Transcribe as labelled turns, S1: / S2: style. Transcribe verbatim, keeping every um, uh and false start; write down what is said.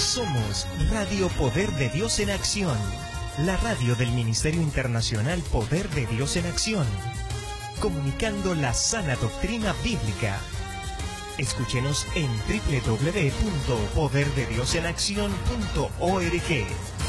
S1: Somos Radio Poder de Dios en Acción, la radio del Ministerio Internacional Poder de Dios en Acción, comunicando la sana doctrina bíblica. Escúchenos en doble u doble u doble u punto poder de dios en acción punto org.